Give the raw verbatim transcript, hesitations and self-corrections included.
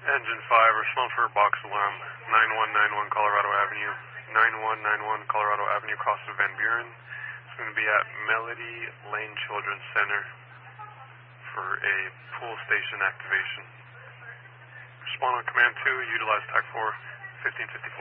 Engine five, respond for box alarm, nine one nine one Colorado Avenue, nine one nine one Colorado Avenue, across to Van Buren. It's going to be at Melody Lane Children's Center for a pool station activation. Respond on command two, utilize TAC four, fifteen fifty-four.